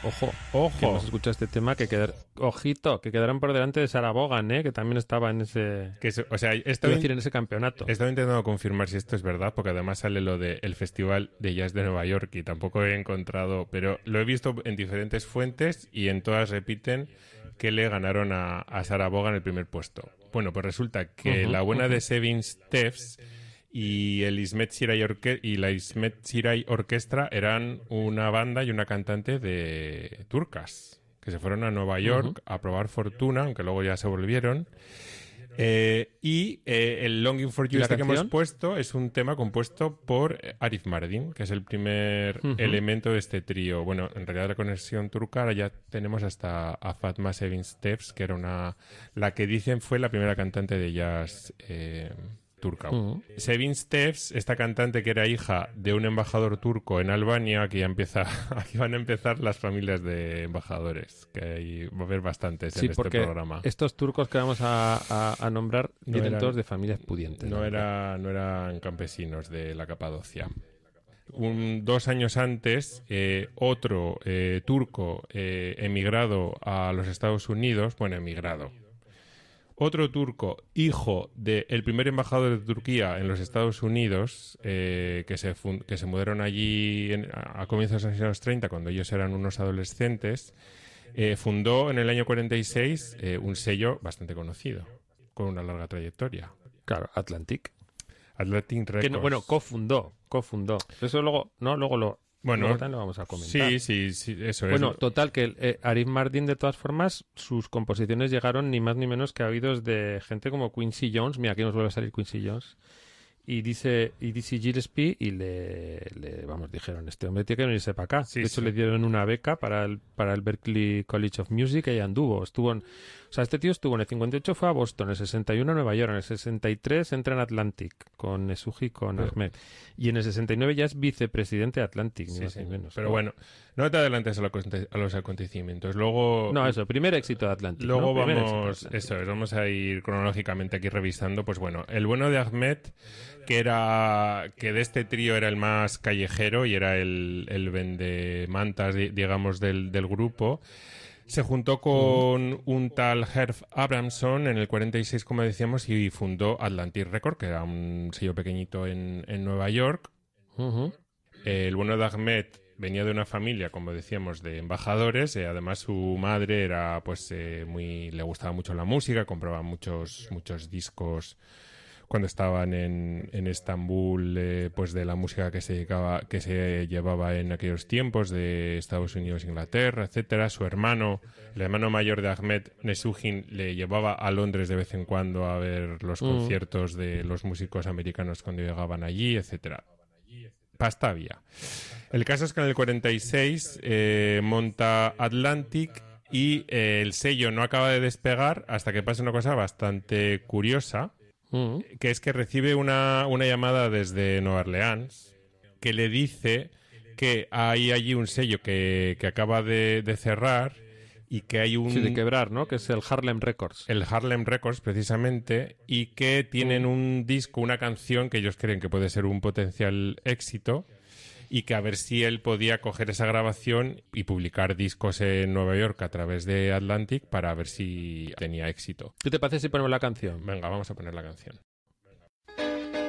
Ojo, que ¡Ojo! hemos escuchado este tema, ojito, que quedaron por delante de Sarah Vaughan, que también estaba en ese... O sea, Iba a decir en ese campeonato. he estado intentando confirmar si esto es verdad, porque además sale lo del Festival de Jazz de Nueva York y tampoco he encontrado, pero lo he visto en diferentes fuentes y en todas repiten que le ganaron a Sarah Vaughan el primer puesto. Bueno, pues resulta que la buena de Seven Steps y el Ismet Siray y la Ismet Siray Orquestra eran una banda y una cantante de turcas que se fueron a Nueva York a probar fortuna, aunque luego ya se volvieron. El Longing for You ¿La que hemos canción? puesto es un tema compuesto por Arif Mardin, que es el primer elemento de este trío. Bueno, en realidad la conexión turca ahora ya tenemos hasta a Fatma Seven Steps, que era la que dicen fue la primera cantante de jazz turca. Seven Steps, esta cantante que era hija de un embajador turco en Albania, aquí van a empezar las familias de embajadores, que ahí va a haber bastantes en este programa. Estos turcos que vamos a nombrar vienen todos de familias pudientes. No eran campesinos de la Capadocia. 2 años antes, otro turco emigrado a los Estados Unidos, otro turco, hijo del primer embajador de Turquía en los Estados Unidos, que se mudaron allí a comienzos de los años 30, cuando ellos eran unos adolescentes, fundó en el año 46 un sello bastante conocido, con una larga trayectoria. Claro, Atlantic Records. Cofundó. Eso luego también lo vamos a comentar. Sí, eso es. Bueno, total, que Arif Mardin, de todas formas, sus composiciones llegaron ni más ni menos que a oídos de gente como Quincy Jones. Mira, aquí nos vuelve a salir Quincy Jones. Y Dizzy Gillespie, y dijeron, este hombre tiene que venirse para acá. De hecho, le dieron una beca para el Berklee College of Music, y ahí anduvo. Este tío estuvo en el 58, fue a Boston, en el 61 a Nueva York, en el 63 entra en Atlantic con Nesuji y con Ahmed. Y en el 69 ya es vicepresidente de Atlantic, ni más ni menos. Pero bueno, no te adelantes a los acontecimientos. Luego... No, primer éxito de Atlantic. Luego vamos a ir cronológicamente aquí revisando. Pues bueno, el bueno de Ahmed, que de este trío era el más callejero y era el vendemantas, digamos, del grupo. Se juntó con un tal Herb Abramson en el 46, como decíamos, y fundó Atlantic Records, que era un sello pequeñito en Nueva York. El bueno de Ahmed venía de una familia, como decíamos, de embajadores. Además, su madre era, le gustaba mucho la música, compraba muchos discos cuando estaban en Estambul, de la música que se llevaba en aquellos tiempos de Estados Unidos, Inglaterra, etcétera. Su hermano, el hermano mayor de Ahmed, Nesuhin, le llevaba a Londres de vez en cuando a ver los conciertos de los músicos americanos cuando llegaban allí, etcétera. Pasta había. El caso es que en el 46 monta Atlantic y el sello no acaba de despegar hasta que pasa una cosa bastante curiosa, que es que recibe una llamada desde Nueva Orleans que le dice que hay allí un sello que acaba de cerrar y que hay un... Sí, de quebrar, ¿no? Que es el Harlem Records. El Harlem Records, precisamente, y que tienen un disco, una canción que ellos creen que puede ser un potencial éxito, y que a ver si él podía coger esa grabación y publicar discos en Nueva York a través de Atlantic para ver si tenía éxito. ¿Qué te parece si ponemos la canción? Venga, vamos a poner la canción.